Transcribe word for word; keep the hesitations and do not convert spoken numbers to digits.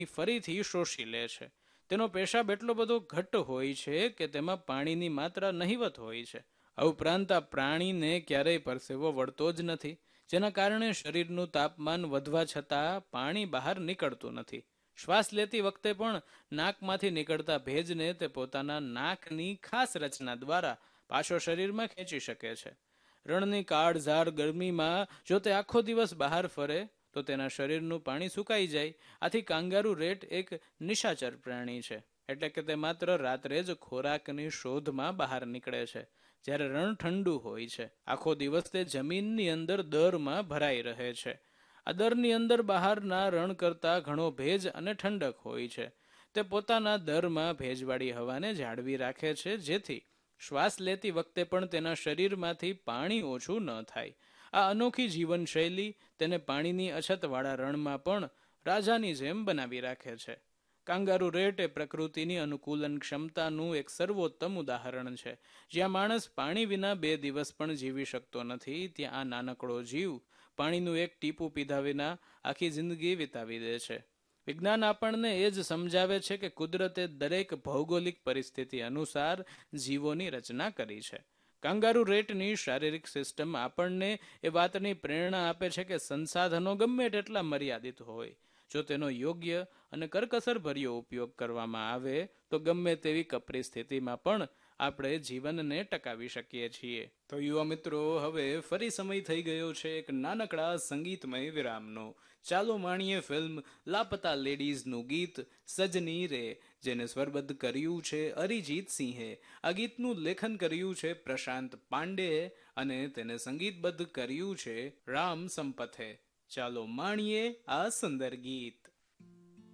ફરીથી શોષી લે છે. તેનો પેશાબ એટલો બધો ઘટ્ટ હોય છે કે તેમાં પાણીની માત્રા નહિવત હોય છે. આ ઉપરાંત આ પ્રાણીને ક્યારેય પરસેવો વળતો જ નથી, જેના કારણે શરીરનું તાપમાન વધવા છતાં પાણી બહાર નીકળતું નથી. શ્વાસ લેતી વખતે પણ નાકમાંથી નીકળતા ભેજને તે પોતાના નાકની ખાસ રચના દ્વારા પાછો શરીરમાં ખેંચી શકે છે. રણની કાળઝાળ ગરમીમાં જો તે આખો દિવસ બહાર ફરે તો તેના શરીરનું પાણી સુકાઈ જાય. આથી કાંગારૂ રેટ એક નિશાચર પ્રાણી છે, એટલે કે તે માત્ર રાત્રે જ ખોરાકની શોધમાં બહાર નીકળે છે, જ્યારે રણ ઠંડુ હોય છે. આખો દિવસ તે જમીનની અંદર દરમાં ભરાઈ રહે છે. આ દરની અંદર બહારના રણ કરતાં ઘણો ભેજ અને ઠંડક હોય છે. તે પોતાના દરમાં ભેજવાળી હવાને જાળવી રાખે છે, જેથી શ્વાસ લેતી વખતે પણ તેના શરીરમાંથી પાણી ઓછું ન થાય. આ અનોખી જીવનશૈલી તેને પાણીની અછતવાળા રણમાં પણ રાજાની જેમ બનાવી રાખે છે. કાંગારૂ રેટ એ પ્રકૃતિની અનુકૂલન ક્ષમતાનું એક સર્વોત્તમ ઉદાહરણ છે. જ્યાં માણસ પાણી વિના બે દિવસ પણ જીવી શકતો નથી, ત્યાં આ નાનકડો જીવ પાણીનું એક ટીપું પીધા વિના આખી જિંદગી વિતાવી દે છે. વિજ્ઞાન આપણને એ જ સમજાવે છે કે કુદરતે દરેક ભૌગોલિક પરિસ્થિતિ અનુસાર જીવોની રચના કરી છે. કાંગારૂ રેટની શારીરિક સિસ્ટમ આપણને એ વાતની પ્રેરણા આપે છે કે સંસાધનો ગમે તેટલા મર્યાદિત હોય, જો તેનો યોગ્ય અને કરકસરભર્યો ઉપયોગ કરવામાં આવે તો ગમે તેવી કપરી સ્થિતિમાં પણ આપણે જીવનને ટકાવી શકીએ છીએ. તો યુવા મિત્રો, હવે ફરી સમય થઈ ગયો છે એક નાનકડા સંગીતમય વિરામનો. ચાલો માણીએ ફિલ્મ લાપતા લેડીઝનું ગીત સજની રે, જેને સ્વરબદ્ધ કર્યું છે અરિજીત સિંહે. આ ગીતનું લેખન કર્યું છે પ્રશાંત પાંડેએ અને તેને સંગીતબદ્ધ કર્યું છે રામ સંપથે. ચાલો માણીએ આ સુંદર ગીત.